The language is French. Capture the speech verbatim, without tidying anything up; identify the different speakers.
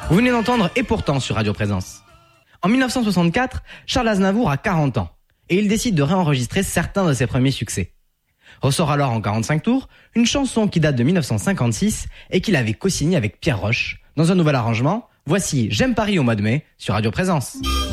Speaker 1: Vous venez d'entendre Et pourtant sur Radio Présence. En mille neuf cent soixante-quatre, Charles Aznavour a quarante ans et il décide de réenregistrer certains de ses premiers succès. Ressort alors en quarante-cinq tours une chanson qui date de mille neuf cent cinquante-six et qu'il avait co-signée avec Pierre Roche. Dans un nouvel arrangement, voici J'aime Paris au mois de mai sur Radio Présence.